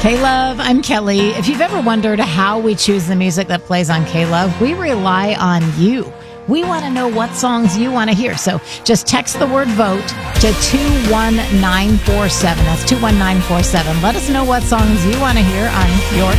Hey Love, I'm Kelly. If you've ever wondered how we choose the music that plays on K-Love, we rely on you. We want to know what songs you want to hear. So just text the word vote to 21947. That's 21947. Let us know what songs you want to hear on your